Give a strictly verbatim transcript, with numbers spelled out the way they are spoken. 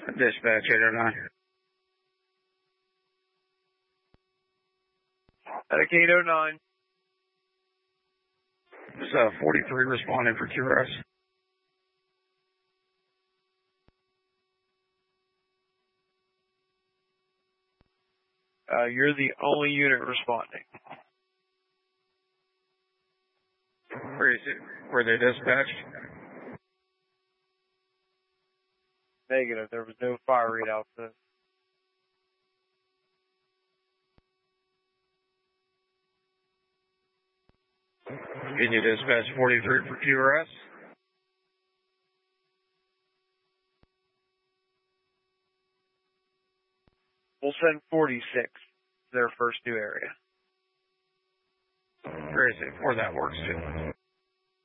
Dispatch eight oh nine. Attic eight oh nine. It's uh, forty-three responding for Q R S. Uh, you're the only unit responding. Where is it? Were they dispatched? Negative. There was no fire readout for this. Can you dispatch forty-three for Q R S? We'll send forty-six to their first new area. Where is it? Where that works too.